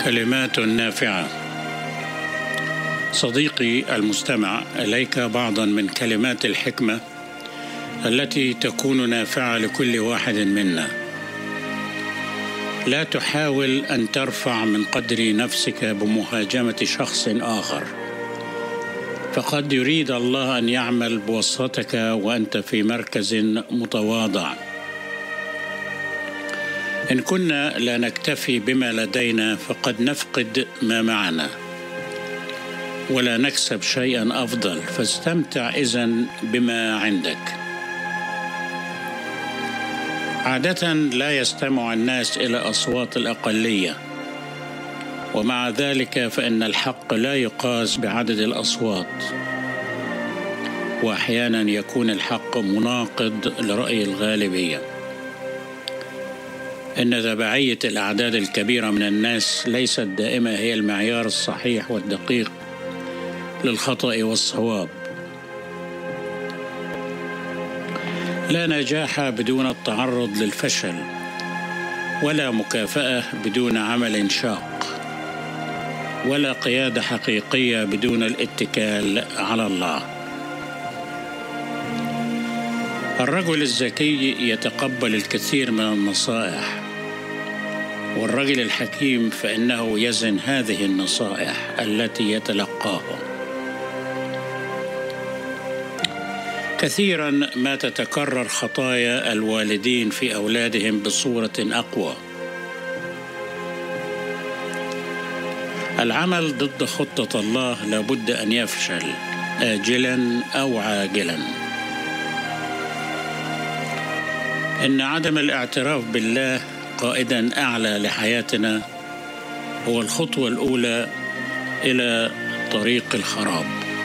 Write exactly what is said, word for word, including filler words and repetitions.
كلمات نافعة. صديقي المستمع، إليك بعضا من كلمات الحكمة التي تكون نافعة لكل واحد منا. لا تحاول أن ترفع من قدر نفسك بمهاجمة شخص آخر، فقد يريد الله أن يعمل بواسطتك وأنت في مركز متواضع. إن كنا لا نكتفي بما لدينا فقد نفقد ما معنا ولا نكسب شيئا أفضل، فاستمتع إذن بما عندك. عادة لا يستمع الناس إلى أصوات الأقلية، ومع ذلك فإن الحق لا يقاس بعدد الأصوات، وأحيانا يكون الحق مناقض لرأي الغالبية. إن تبعية الأعداد الكبيرة من الناس ليست دائما هي المعيار الصحيح والدقيق للخطأ والصواب. لا نجاح بدون التعرض للفشل، ولا مكافأة بدون عمل شاق، ولا قيادة حقيقية بدون الاتكال على الله. الرجل الذكي يتقبل الكثير من النصائح، والرجل الحكيم فإنه يزن هذه النصائح التي يتلقاها. كثيرا ما تتكرر خطايا الوالدين في أولادهم بصورة أقوى. العمل ضد خطة الله لابد أن يفشل آجلا أو عاجلا. إن عدم الاعتراف بالله قائدا أعلى لحياتنا هو الخطوة الأولى إلى طريق الخراب.